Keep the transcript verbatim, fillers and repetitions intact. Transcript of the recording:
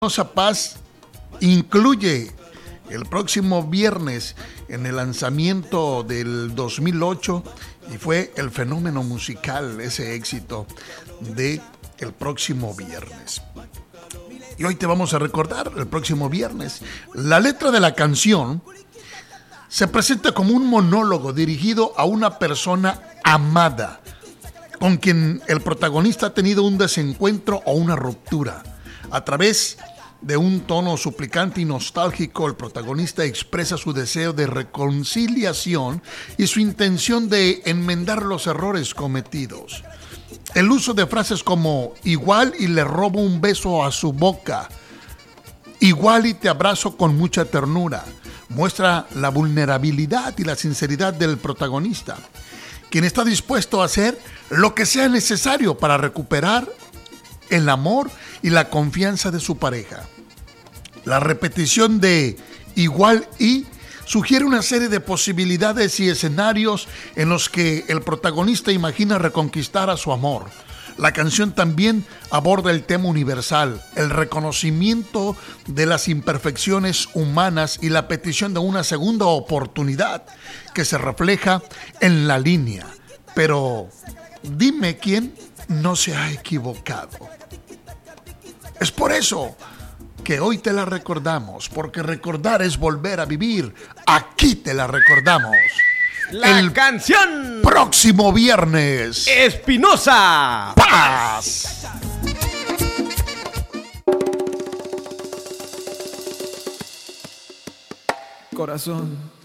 Espinosa Paz incluye el próximo viernes en el lanzamiento del dos mil ocho y fue el fenómeno musical, ese éxito de el próximo viernes. Y hoy te vamos a recordar el próximo viernes. La letra de la canción se presenta como un monólogo dirigido a una persona amada, con quien el protagonista ha tenido un desencuentro o una ruptura. A través de un tono suplicante y nostálgico, el protagonista expresa su deseo de reconciliación y su intención de enmendar los errores cometidos. El uso de frases como igual y le robo un beso a su boca, igual y te abrazo con mucha ternura, muestra la vulnerabilidad y la sinceridad del protagonista, quien está dispuesto a hacer lo que sea necesario para recuperar el amor y la confianza de su pareja. La repetición de igual y sugiere una serie de posibilidades y escenarios en los que el protagonista imagina reconquistar a su amor. La canción también aborda el tema universal, el reconocimiento de las imperfecciones humanas y la petición de una segunda oportunidad que se refleja en la línea. Pero dime quién no se ha equivocado. Es por eso que hoy te la recordamos, porque recordar es volver a vivir. Aquí te la recordamos. La el canción próximo viernes. Espinosa Paz. Corazón,